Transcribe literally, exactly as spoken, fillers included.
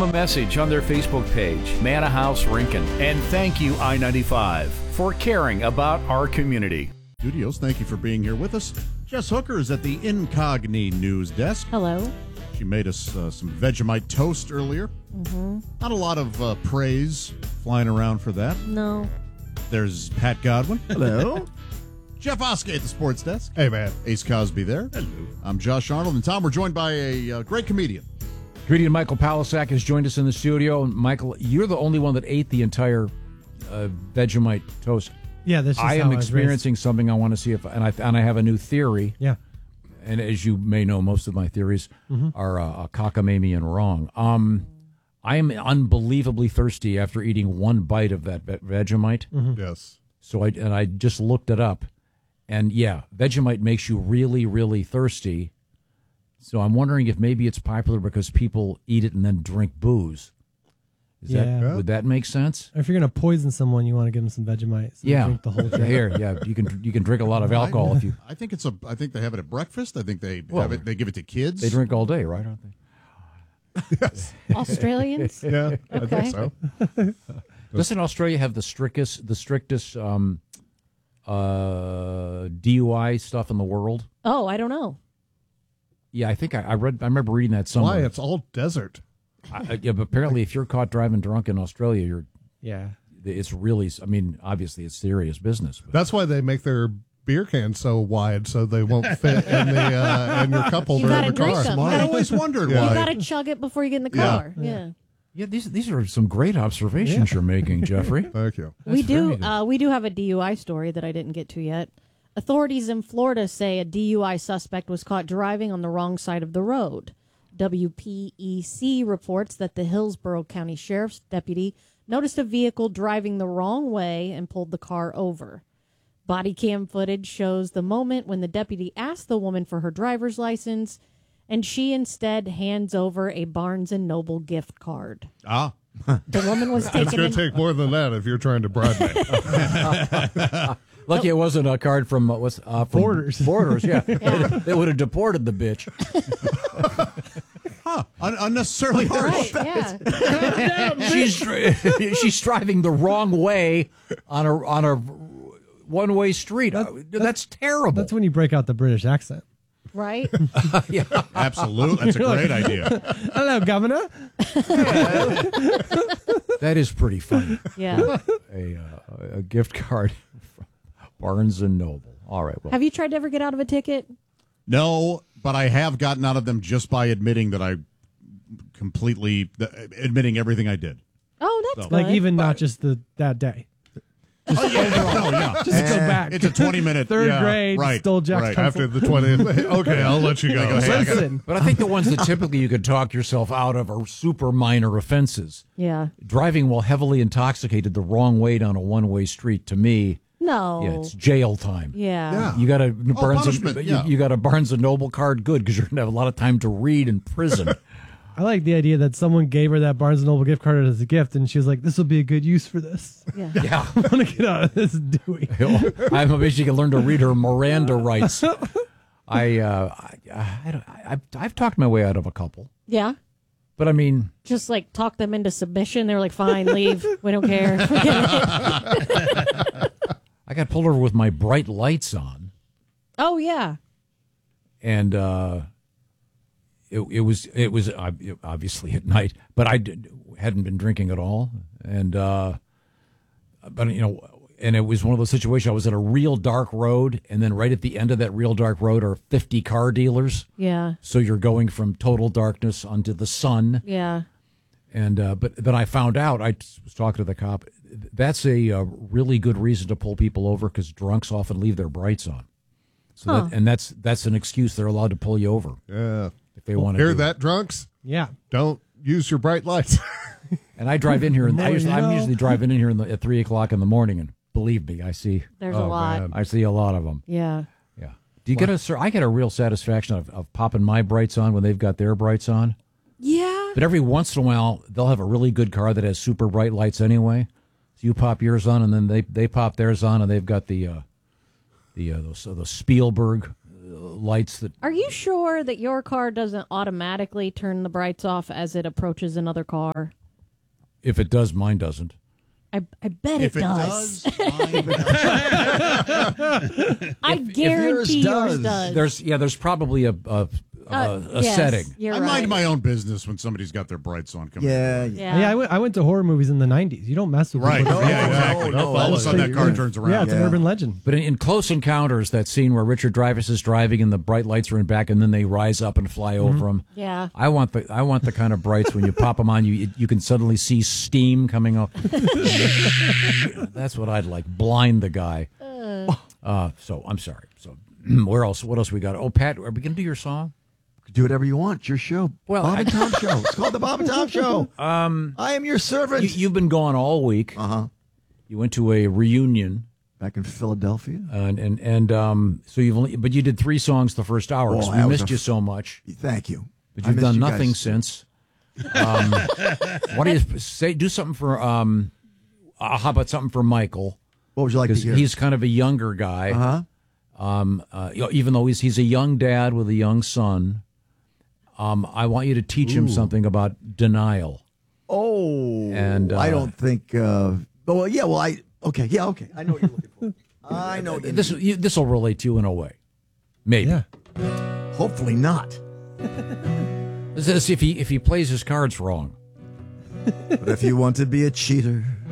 a message on their Facebook page, Manor House Rincon. And thank you, I ninety-five, for caring about our community. Studios, thank you for being here with us. Jess Hooker is at the Incogni News Desk. Hello. She made us uh, some Vegemite toast earlier. Mm-hmm. Not a lot of uh, praise flying around for that. No. There's Pat Godwin. Hello. Jeff Oskey at the Sports Desk. Hey, man. Ace Cosby there. Hello. I'm Josh Arnold. And Tom, we're joined by a uh, great comedian. Comedian Michael Palasak has joined us in the studio. And Michael, you're the only one that ate the entire uh, Vegemite toast. Yeah, this is I how am I was experiencing raised. something I want to see if, and I and I have a new theory. Yeah. And as you may know, most of my theories Mm-hmm. are uh, cockamamie and wrong. Um, I am unbelievably thirsty after eating one bite of that ve- Vegemite. Mm-hmm. Yes. So I and I just looked it up, and yeah, Vegemite makes you really, really thirsty. So I'm wondering if maybe it's popular because people eat it and then drink booze. Is Yeah. that would that make sense? If you're going to poison someone, you want to give them some Vegemite. So they Yeah. drink the whole drink. Here, yeah, you can you can drink a lot of alcohol I, if you. I think it's a. I think they have it at breakfast. I think they Well, have it. They give it to kids. They drink all day, right? Aren't they? Australians? Yeah, I Okay. think so. Doesn't Australia have the strictest the strictest um, uh, D U I stuff in the world? Oh, I don't know. Yeah, I think I, I read. I remember reading that somewhere. Why? It's all desert. I, yeah, but apparently, if you're caught driving drunk in Australia, you're. Yeah. It's really. I mean, obviously, it's serious business. But. That's why they make their beer cans so wide so they won't fit in the uh, in your cup holder You in gotta the drink car. them. I always wondered Yeah. You why. got to chug it before you get in the Yeah. car. Yeah. Yeah, these these are some great observations you're making, Jeffrey. Thank you. we That's do very good. uh, we do have a D U I story that I didn't get to yet. Authorities in Florida say a D U I suspect was caught driving on the wrong side of the road. W P E C reports that the Hillsborough County Sheriff's deputy noticed a vehicle driving the wrong way and pulled the car over. Body cam footage shows the moment when the deputy asked the woman for her driver's license, and she instead hands over a Barnes and Noble gift card. Ah. The woman was It's taken going in. to take more than that if you're trying to bribe me. Lucky it wasn't a card from uh, what's uh, from Borders. Borders, yeah. Yeah. They would have deported the bitch. Huh. Un- unnecessarily harsh. Right, yeah. she's dri- she's driving the wrong way on a on a one way street. That- that's terrible. That's when you break out the British accent. Right? Absolutely. That's a great idea. Hello, Governor. That is pretty funny. Yeah. A uh, a gift card from Barnes and Noble. All right. Well, Have you tried to ever get out of a ticket? No, but I have gotten out of them just by admitting that I completely admitting everything I did. Oh, that's So- good. Like, even not just the that day. Oh, yeah. No, yeah. Just to go back. It's a twenty minute Third yeah, grade, right, stole Jack's right. pencil. After the twentieth. Okay, I'll let you go. Go ahead. Listen. but I think the ones that typically you could talk yourself out of are super minor offenses. Yeah. Driving while heavily intoxicated the wrong way down a one way street, to me, No. yeah, it's jail time. Yeah. Yeah. You got a Barnes punishment, and, yeah. you, you got a Barnes and Noble card, good, because you're gonna have a lot of time to read in prison. I like the idea that someone gave her that Barnes and Noble gift card as a gift, and she was like, "This will be a good use for this. Yeah. Yeah, I want to get out of this Dewey." I'm amazed you can learn to read her Miranda rights. I, uh, I, I, don't- I, I've talked my way out of a couple, Yeah. but I mean, Just like talk them into submission. They were like, fine, leave. We don't care. I got pulled over with my bright lights on, Oh, yeah. and uh, it, it was it was uh, obviously at night, but I did, hadn't been drinking at all, and uh, but you know, and it was one of those situations. I was at a real dark road, and then right at the end of that real dark road are fifty car dealers. Yeah. So you're going from total darkness onto the sun. Yeah. And uh, but then I found out, I was talking to the cop, that's a, uh really good reason to pull people over because drunks often leave their brights on. So Huh. that, and that's that's an excuse they're allowed to pull you over Yeah. if they want to. Hear do that, drunks? Yeah. Don't use your bright lights. It. And I drive in here, and I More usually, you I'm know. usually driving in here in the, at three o'clock in the morning, and believe me, I see There's Oh, a lot. man. I see a lot of them. Yeah. Yeah. Do you get a sir? I get a real satisfaction of, of popping my brights on when they've got their brights on. Yeah. But every once in a while, they'll have a really good car that has super bright lights anyway. So you pop yours on, and then they, they pop theirs on, and they've got the uh, the uh, those, uh, those Spielberg lights that. Are you sure that your car doesn't automatically turn the brights off as it approaches another car? If it does, mine doesn't. I, I bet If it it does. does, mine does. I guarantee yours does. does. There's yeah. There's probably a a, a, Uh, a yes, setting. You're I right. mind my own business when somebody's got their brights on. Coming Yeah, in. yeah. Yeah. Yeah, I went, I went to horror movies in the nineties. You don't mess with Right. people. yeah, exactly. no, no, All of a sudden, that absolutely. car Yeah. turns around. Yeah, it's an Yeah. urban legend. But in, in Close Encounters, that scene where Richard Dreyfuss is driving and the bright lights are in back, and then they rise up and fly over him. Yeah. I want the I want the kind of brights when you pop them on, you you can suddenly see steam coming up. That's what I'd like. Blind the guy. Uh, so I'm sorry. So where else? What else we got? Oh, Pat, are we gonna do your song? Do whatever you want. It's your show. Well, Bob I- and Tom Show. It's called the Bob and Tom Show. Um, I am your servant. You, you've been gone all week. uh huh. You went to a reunion, Back in Philadelphia. and and and um. So you've only, but you did three songs the first hour. Oh, so that we was missed a you f- so much, Thank you. but I you've missed done you nothing guys. since. Um, what do you say? Do something for um. Uh, how about something for Michael? What would you like to Because hear? he's kind of a younger guy. uh huh. Um, uh, you know, even though he's he's a young dad with a young son, um, I want you to teach him something about denial. Oh, And, uh, I don't think. Uh, oh, well, yeah. Well, I. Okay. Yeah. Okay. I know what you're looking for. I know. What you This mean. this will relate to you in a way, maybe. Yeah. Hopefully not. This is if he if he plays his cards wrong. But if you want to be a cheater,